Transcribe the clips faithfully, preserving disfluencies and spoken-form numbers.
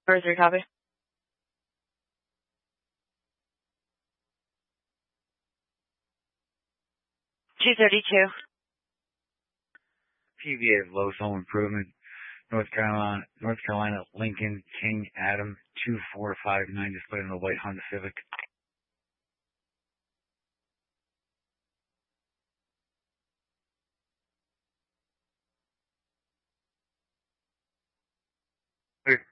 Bird three, copy. two thirty-two. P V A Low Home Improvement, North Carolina, North Carolina, Lincoln, King, Adam, two four five nine, displayed in a white Honda Civic. Clear.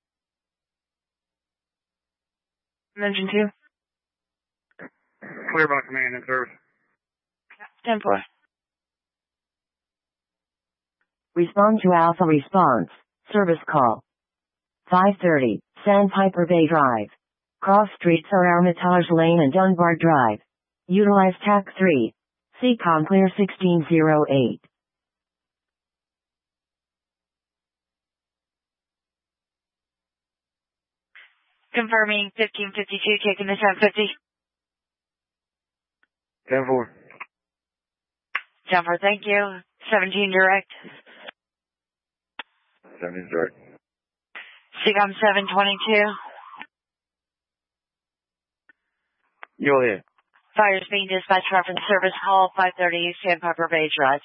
Engine two. Clear by command and service. ten four. Respond to Alpha Response. Service call. five thirty, Sandpiper Bay Drive. Cross streets are Armitage Lane and Dunbar Drive. Utilize T A C three. C COM clear sixteen oh eight. Confirming fifteen fifty-two, taking the ten fifty. ten four. ten four, thank you. seventeen direct. seventeen direct. C COM seven twenty-two. You'll hear. Fires being dispatched reference service call five thirty Sandpiper Bay Drive.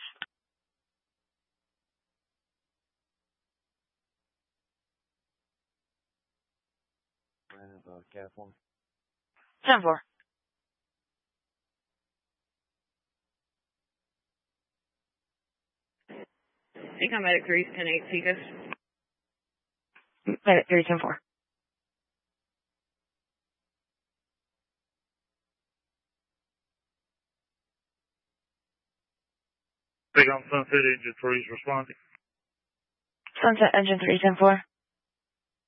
ten four. C COM Medic three, ten eight, Seacus. Medic three, ten four. C COM Sunset Engine three is responding. Sunset Engine three, ten four.